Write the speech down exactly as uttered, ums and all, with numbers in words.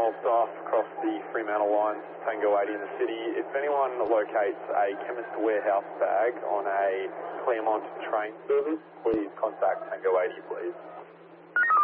Fremantle staff across the Fremantle line, Tango eighty in the city. If anyone locates a Chemist Warehouse bag on a Claremont train service, please contact Tango eighty, please.